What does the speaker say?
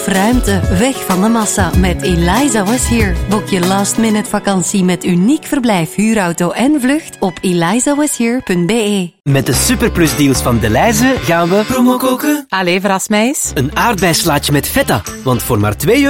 Ruimte, weg van de massa met Eliza Was Here. Boek je last-minute vakantie met uniek verblijf, huurauto en vlucht op elizawashere.be. Met de superplusdeals van Delhaize gaan we promo koken. Allee, verras mij eens. Een aardbeislaatje met feta, want voor maar €2